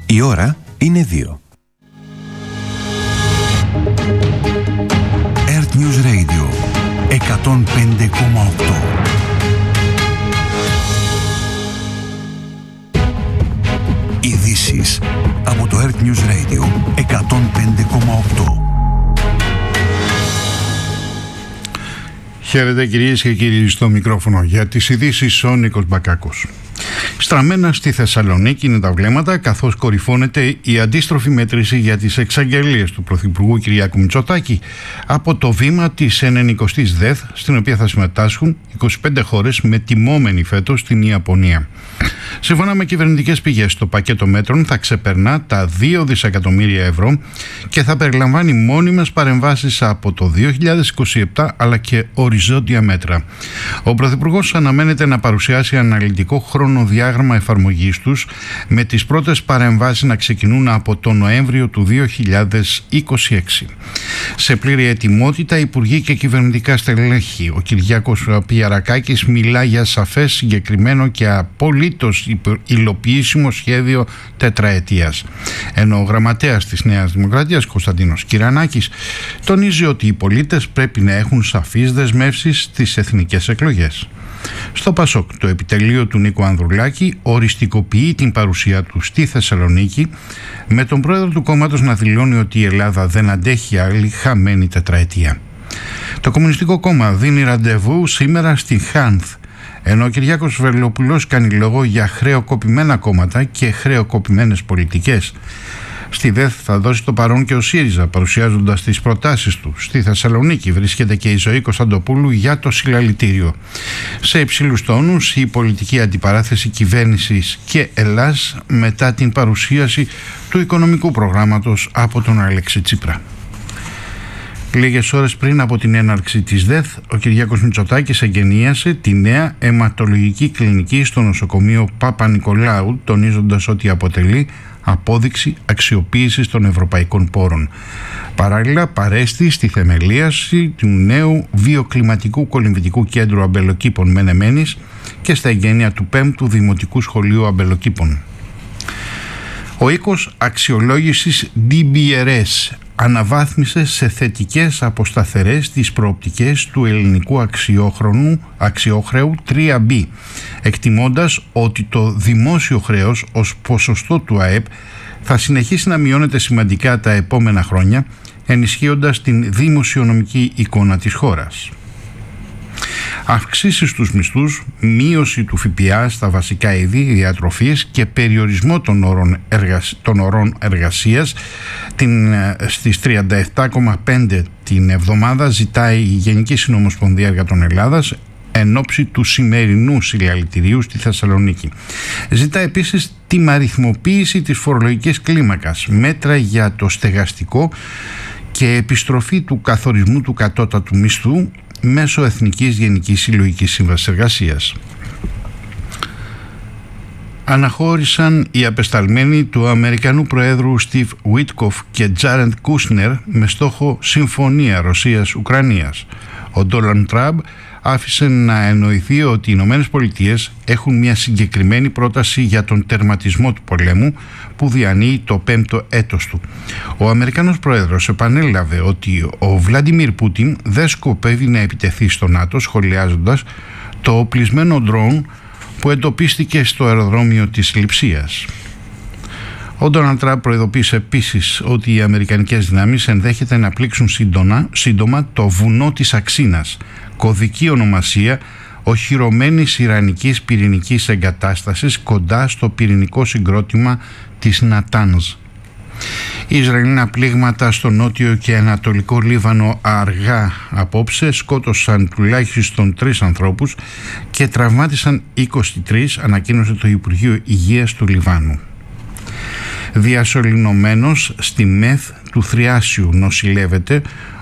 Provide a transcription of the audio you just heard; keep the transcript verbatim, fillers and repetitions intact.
Η ώρα είναι δύο. Earth News Radio εκατόν πέντε κόμμα οκτώ. Ειδήσεις από το Earth News Radio εκατόν πέντε κόμμα οκτώ. Χαίρετε κυρίες και κύριοι, στο μικρόφωνο για τις ειδήσεις ο Νίκος Μπακάκος. Στραμμένα στη Θεσσαλονίκη είναι τα βλέμματα, καθώς κορυφώνεται η αντίστροφη μέτρηση για τις εξαγγελίες του Πρωθυπουργού Κυριάκου Μητσοτάκη από το βήμα της ενενηκοστής ΔΕΘ, στην οποία θα συμμετάσχουν είκοσι πέντε χώρες με τιμόμενη φέτος την Ιαπωνία. Σύμφωνα με κυβερνητικές πηγές, το πακέτο μέτρων θα ξεπερνά τα δύο δισεκατομμύρια ευρώ και θα περιλαμβάνει μόνιμες παρεμβάσεις από το δύο χιλιάδες είκοσι επτά αλλά και οριζόντια μέτρα. Ο Πρωθυπουργός αναμένεται να παρουσιάσει αναλυτικό χρονοδιάγραμμα εφαρμογής τους, με τις πρώτες παρεμβάσεις να ξεκινούν από τον Νοέμβριο του δύο χιλιάδες είκοσι έξι. Σε πλήρη ετοιμότητα, υπουργοί και κυβερνητικά στελέχη. Ο Κυριάκος Πιαρακάκης μιλά για σαφές, συγκεκριμένο και απολύτως υλοποιήσιμο σχέδιο τετραετίας. Ενώ ο γραμματέας της Νέας Δημοκρατίας, Κωνσταντίνος Κυρανάκης, τονίζει ότι οι πολίτες πρέπει να έχουν σαφείς δεσμεύσεις στις εθνικές εκλογές. Στο Πασόκ, το επιτελείο του Νίκου Ανδρουλάκη οριστικοποιεί την παρουσία του στη Θεσσαλονίκη, με τον πρόεδρο του κόμματος να δηλώνει ότι η Ελλάδα δεν αντέχει άλλη χαμένη τετραετία. Το Κομμουνιστικό Κόμμα δίνει ραντεβού σήμερα στη Χάνθ, ενώ ο Κυριάκος Βελόπουλος κάνει λόγο για χρεοκοπημένα κόμματα και χρεοκοπημένες πολιτικές. Στη ΔΕΘ θα δώσει το παρόν και ο ΣΥΡΙΖΑ, παρουσιάζοντας τις προτάσεις του. Στη Θεσσαλονίκη βρίσκεται και η Ζωή Κωνσταντοπούλου για το συλλαλητήριο. Σε υψηλούς τόνους η πολιτική αντιπαράθεση κυβέρνησης και Ελλάς μετά την παρουσίαση του οικονομικού προγράμματος από τον Αλέξη Τσίπρα. Λίγες ώρες πριν από την έναρξη της ΔΕΘ, ο Κυριάκος Μητσοτάκης εγγενίασε τη νέα αιματολογική κλινική στο νοσοκομείο Παπα-Νικολάου, τονίζοντας ότι αποτελεί απόδειξη αξιοποίησης των ευρωπαϊκών πόρων. Παράλληλα, παρέστη στη θεμελίαση του νέου βιοκλιματικού κολυμβητικού κέντρου αμπελοκήπων Μενεμένης και στα εγγένεια του πέμπτου Δημοτικού Σχολείου Αμπελοκήπων. Ο οίκος αξιολόγησης ντι μπι αρ ες αναβάθμισε σε θετικές αποσταθερές τις προοπτικές του ελληνικού αξιόχρονου, αξιόχρεου τρία μπι, εκτιμώντας ότι το δημόσιο χρέος ως ποσοστό του ΑΕΠ θα συνεχίσει να μειώνεται σημαντικά τα επόμενα χρόνια, ενισχύοντας την δημοσιονομική εικόνα της χώρας. Αυξήσεις στους μισθούς, μείωση του ΦΠΑ στα βασικά είδη διατροφής και περιορισμό των ωρών, εργασ... των ωρών εργασίας την... στις τριάντα επτά κόμμα πέντε την εβδομάδα ζητάει η Γενική Συνομοσπονδία Εργατών Ελλάδας εν ώψη του σημερινού συλλαλητηρίου στη Θεσσαλονίκη. Ζητά επίσης τιμαριθμοποίηση της φορολογικής κλίμακας, μέτρα για το στεγαστικό και επιστροφή του καθορισμού του κατώτατου μισθού μέσω Εθνικής Γενικής Συλλογικής Σύμβασης Εργασίας. Αναχώρησαν οι απεσταλμένοι του Αμερικανού Προέδρου Στιβ Βίτκοφ και Τζάρεντ Κούσνερ με στόχο συμφωνία Ρωσίας-Ουκρανίας. Ο Ντόναλντ Τραμπ άφησε να εννοηθεί ότι οι Ηνωμένες Πολιτείες έχουν μια συγκεκριμένη πρόταση για τον τερματισμό του πολέμου που διανύει το πέμπτο έτος του. Ο Αμερικανός Πρόεδρος επανέλαβε ότι ο Βλαντιμίρ Πούτιν δεν σκοπεύει να επιτεθεί στο ΝΑΤΟ, σχολιάζοντας το οπλισμένο ντρόουν που εντοπίστηκε στο αεροδρόμιο της Λειψίας. Ο Ντόναλντ Τραμπ προειδοποίησε επίσης ότι οι αμερικανικές δυνάμεις ενδέχεται να πλήξουν σύντομα, σύντομα το βουνό της Αξίνας, κωδική ονομασία οχυρωμένης ιρανικής πυρηνικής εγκατάστασης κοντά στο πυρηνικό συγκρότημα της Νατάνζ. Οι Ισραηλινά πλήγματα στο νότιο και ανατολικό Λίβανο αργά απόψε σκότωσαν τουλάχιστον τρεις ανθρώπους και τραυμάτισαν είκοσι τρεις, ανακοίνωσε το Υπουργείο Υγείας του Λιβάνου. Διασωληνωμένος στη ΜΕΘ του Θριάσιου νοσηλεύεται